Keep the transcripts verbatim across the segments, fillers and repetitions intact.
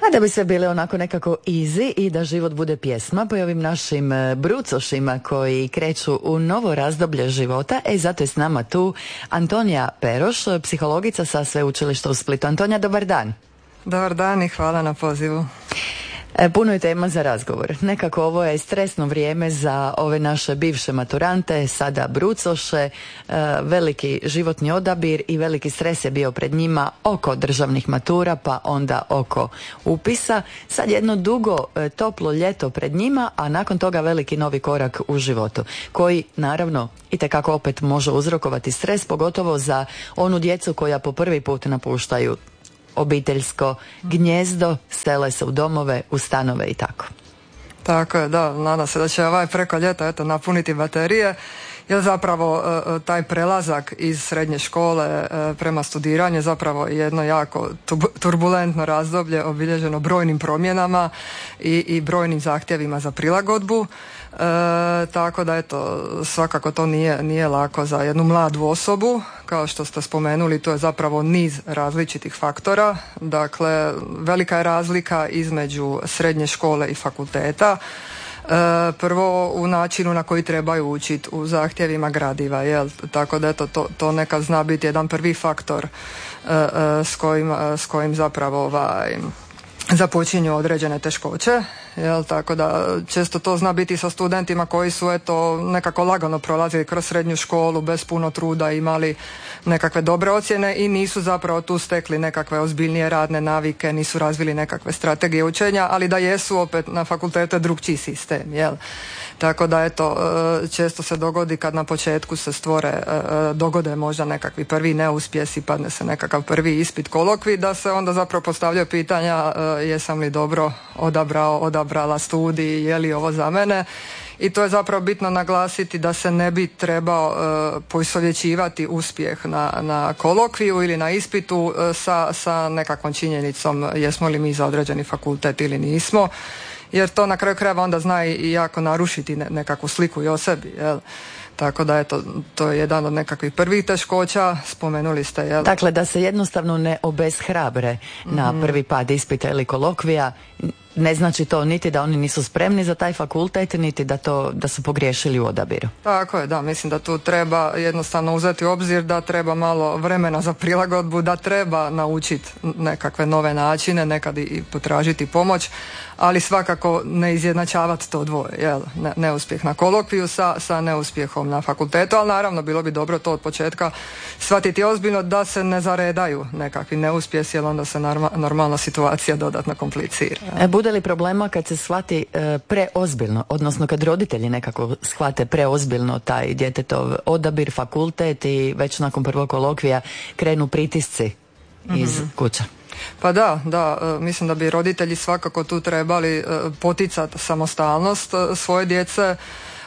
A da bi sve bile onako nekako easy i da život bude pjesma po ovim našim brucošima koji kreću u novo razdoblje života, e zato je s nama tu Antonija Peroš, psihologica sa Sveučilišta u Splitu. Antonija, dobar dan. Dobar dan i hvala na pozivu. Puno je tema za razgovor. Nekako ovo je stresno vrijeme za ove naše bivše maturante, sada brucoše, veliki životni odabir i veliki stres je bio pred njima oko državnih matura, pa onda oko upisa. Sad jedno dugo, toplo ljeto pred njima, a nakon toga veliki novi korak u životu, koji naravno itekako opet može uzrokovati stres, pogotovo za onu djecu koja po prvi put napuštaju obiteljsko gnjezdo, sele se u domove, u stanove i tako. Tako je, da, nadam se da će ovaj preko ljeta eto, napuniti baterije, jer zapravo taj prelazak iz srednje škole prema studiranju je zapravo jedno jako turbulentno razdoblje obilježeno brojnim promjenama i, i brojnim zahtjevima za prilagodbu. E, tako da eto, svakako to nije, nije lako za jednu mladu osobu. Kao što ste spomenuli, to je zapravo niz različitih faktora. Dakle, velika je razlika između srednje škole i fakulteta. E, prvo u načinu na koji trebaju učiti, u zahtjevima gradiva, jel? Tako da eto, to, to nekad zna biti jedan prvi faktor e, e, s, kojim, s kojim zapravo ovaj, započinju određene teškoće. Jel, tako da često to zna biti sa studentima koji su eto nekako lagano prolazili kroz srednju školu bez puno truda, imali nekakve dobre ocjene i nisu zapravo tu stekli nekakve ozbiljnije radne navike, nisu razvili nekakve strategije učenja, ali da jesu opet na fakultetu drugčiji sistem, jel? Tako da eto, često se dogodi kad na početku se stvore, dogode možda nekakvi prvi neuspjesi, padne se nekakav prvi ispit kolokvi, da se onda zapravo postavljaju pitanja jesam li dobro odabrao, odabrala studij, je li ovo za mene. I to je zapravo bitno naglasiti da se ne bi trebao uh, poistovjećivati uspjeh na, na kolokviju ili na ispitu uh, sa, sa nekakvom činjenicom jesmo li mi za određeni fakultet ili nismo, jer to na kraju krajeva onda zna i jako narušiti ne, nekakvu sliku i o sebi, jel? Tako da eto, to je jedan od nekakvih prvih teškoća, spomenuli ste, jel? Dakle, da se jednostavno ne obeshrabre mm-hmm. na prvi pad ispita ili kolokvija, ne znači to niti da oni nisu spremni za taj fakultet, niti da to da su pogriješili u odabiru. Tako je, da, mislim da tu treba jednostavno uzeti u obzir da treba malo vremena za prilagodbu, da treba naučiti nekakve nove načine, nekad i potražiti pomoć, ali svakako ne izjednačavati to dvoje, jel? Ne, neuspjeh na kolokviju sa, sa neuspjehom na fakultetu, ali naravno bilo bi dobro to od početka shvatiti ozbiljno da se ne zaredaju nekakvi neuspjesi, jer onda se norma, normalna situacija dodatno komplicira. E, bude li problema kad se shvati e, preozbiljno, odnosno kad roditelji nekako shvate preozbiljno taj djetetov odabir, fakultet i već nakon prvog kolokvija krenu pritisci iz mm-hmm. kuća? Pa da, da, mislim da bi roditelji svakako tu trebali poticati samostalnost svoje djece.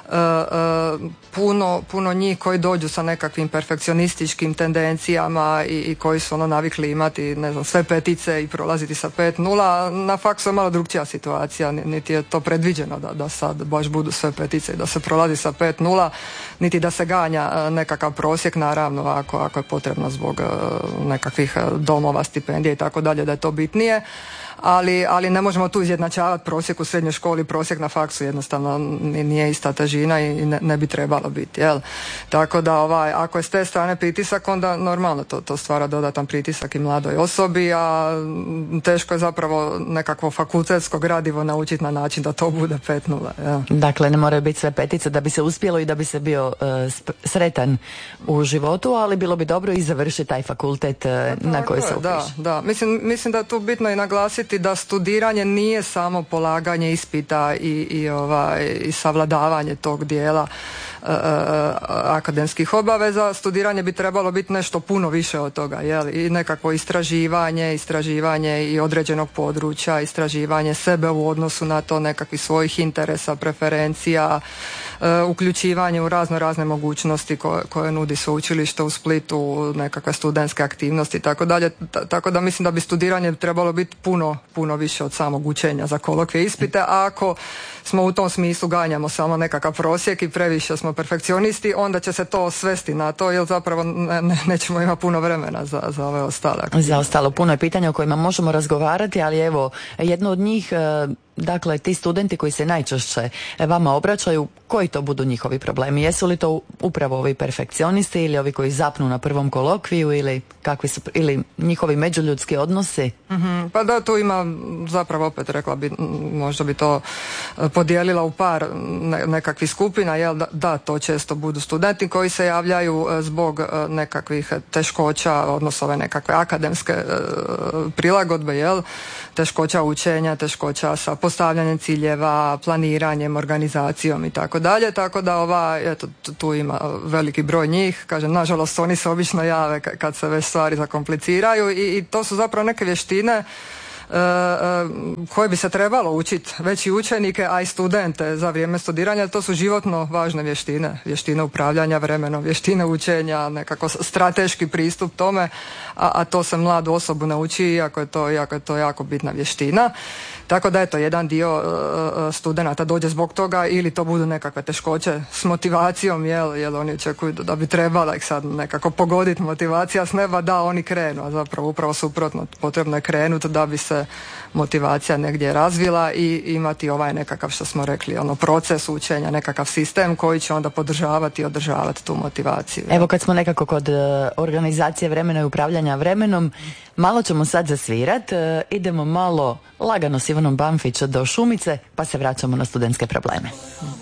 Puno, puno njih koji dođu sa nekakvim perfekcionističkim tendencijama i, i koji su ono navikli imati, ne znam, sve petice i prolaziti sa pet nula, na faksu je malo drugčija situacija, niti je to predviđeno da, da sad baš budu sve petice i da se prolazi sa pet nula, niti da se ganja nekakav prosjek, naravno ako, ako je potrebno zbog nekakvih domova, stipendija i tako dalje, da je to bitnije. Ali, ali ne možemo tu izjednačavati prosjek u srednjoj školi, prosjek na faksu, jednostavno nije ista težina i ne, ne bi trebalo biti, jel? Tako da ovaj, ako je s te strane pritisak, onda normalno to, to stvara dodatan pritisak i mladoj osobi, a teško je zapravo nekakvo fakultetsko gradivo naučiti na način da to bude pet nula. Jel? Dakle, ne moraju biti sve petice da bi se uspjelo i da bi se bio uh, sretan u životu, ali bilo bi dobro i završiti taj fakultet uh, na koji se upiše. Da, da. Mislim, mislim da je tu bitno i naglasiti da studiranje nije samo polaganje ispita i, i, ovaj, i savladavanje tog dijela uh, akademskih obaveza. Studiranje bi trebalo biti nešto puno više od toga, jel? I nekakvo istraživanje, istraživanje i određenog područja, istraživanje sebe u odnosu na to, nekakvih svojih interesa, preferencija, uh, uključivanje u razno razne mogućnosti koje, koje nudi sveučilište u Splitu, nekakve studentske aktivnosti i tako dalje. Tako da mislim da bi studiranje trebalo biti puno puno više od samog učenja za kolokvije ispite, a ako smo u tom smislu ganjamo samo nekakav prosjek i previše smo perfekcionisti, onda će se to svesti na to, jer zapravo ne, ne, nećemo imati puno vremena za, za ove ostale. Za ostalo puno je pitanja o kojima možemo razgovarati, ali evo, jedno od njih, dakle, ti studenti koji se najčešće vama obraćaju, koji to budu njihovi problemi? Jesu li to upravo ovi perfekcionisti ili ovi koji zapnu na prvom kolokviju ili kakvi su, ili njihovi međuljudski odnosi? Mm-hmm. Pa da, tu ima zapravo, opet rekla bi, možda bi to podijelila u par ne, nekakvih skupina, jel da, da, to često budu studenti koji se javljaju zbog nekakvih teškoća, odnosno ove nekakve akademske prilagodbe, jel, teškoća učenja, teškoća sa postavljanjem ciljeva, planiranjem, organizacijom i tako dalje, tako da ova, eto, tu ima veliki broj njih, kažem, nažalost oni se obično jave kad se već stvari zakompliciraju i, i to su zapravo neke vještine Uh, uh, koje bi se trebalo učiti već i učenike, a i studente za vrijeme studiranja. To su životno važne vještine, vještine upravljanja vremenom, vještine učenja, nekako strateški pristup tome, a, a to se mladu osobu nauči, iako je to, iako je to jako bitna vještina. Tako da eto, jedan dio uh, studenata dođe zbog toga, ili to budu nekakve teškoće s motivacijom, jel, jel oni očekuju da bi trebala ih sad nekako pogoditi motivacija s neba, da oni krenu, a zapravo upravo suprotno, potrebno je krenuti da bi se motivacija negdje razvila i imati ovaj nekakav, što smo rekli, ono, proces učenja, nekakav sistem koji će onda podržavati i održavati tu motivaciju. Evo, kad smo nekako kod uh, organizacije vremena i upravljanja vremenom, malo ćemo sad zasvirat, uh, idemo malo lagano s Ivanom Banfić do Šumice, pa se vraćamo na studentske probleme.